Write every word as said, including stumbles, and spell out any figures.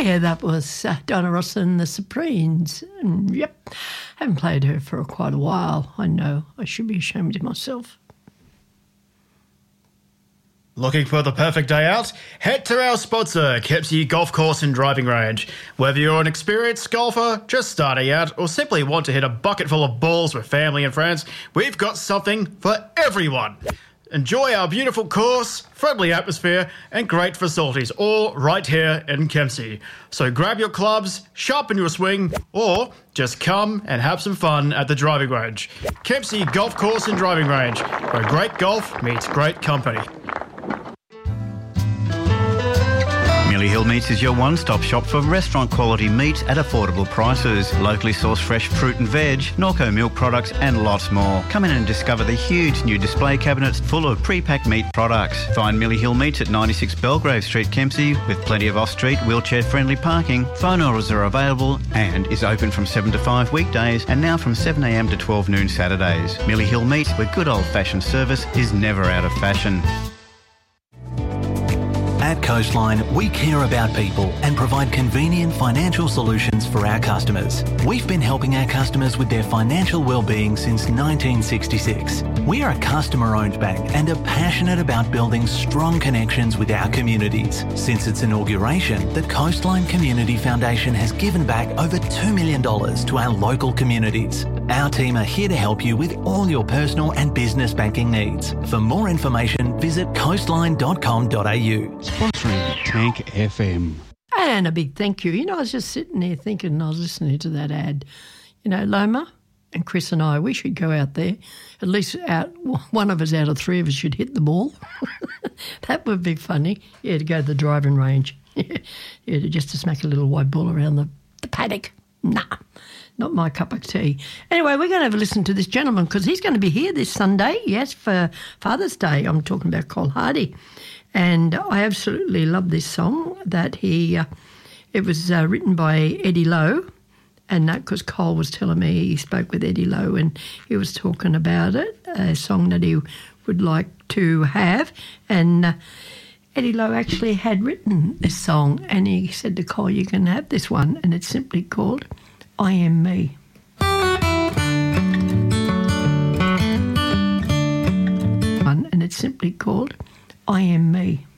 Yeah, that was uh, Donna Ross and the Supremes. And, yep, haven't played her for quite a while. I know. I should be ashamed of myself. Looking for the perfect day out? Head to our sponsor, Kempsey Golf Course and Driving Range. Whether you're an experienced golfer, just starting out, or simply want to hit a bucket full of balls with family and friends, we've got something for everyone. Enjoy our beautiful course, friendly atmosphere, and great facilities, all right here in Kempsey. So grab your clubs, sharpen your swing, or just come and have some fun at the driving range. Kempsey Golf Course and Driving Range, where great golf meets great company. Millie Hill Meats is your one-stop shop for restaurant-quality meats at affordable prices. Locally sourced fresh fruit and veg, Norco milk products and lots more. Come in and discover the huge new display cabinets full of pre-packed meat products. Find Millie Hill Meats at ninety-six Belgrave Street, Kempsey, with plenty of off-street, wheelchair-friendly parking. Phone orders are available and is open from seven to five weekdays and now from seven a m to twelve noon Saturdays. Millie Hill Meats, where good old-fashioned service is never out of fashion. At Coastline, we care about people and provide convenient financial solutions for our customers. We've been helping our customers with their financial well-being since nineteen sixty-six. We are a customer-owned bank and are passionate about building strong connections with our communities. Since its inauguration, the Coastline Community Foundation has given back over two million dollars to our local communities. Our team are here to help you with all your personal and business banking needs. For more information, visit coastline dot com dot a u. Sponsoring Tank F M. And a big thank you. You know, I was just sitting there thinking, I was listening to that ad. You know, Loma and Chris and I, we should go out there. At least out one of us out of three of us should hit the ball. That would be funny. Yeah, to go to the driving range. Yeah, to just to smack a little white ball around the, the paddock. Nah, not my cup of tea. Anyway, we're going to have a listen to this gentleman because he's going to be here this Sunday, yes, for Father's Day. I'm talking about Cole Hardy. And I absolutely love this song that he, uh, it was uh, written by Eddie Lowe, and that because Cole was telling me he spoke with Eddie Lowe and he was talking about it, a song that he would like to have. And uh, Eddie Lowe actually had written this song and he said to Cole, you can have this one, and it's simply called I Am Me. And it's simply called I Am Me.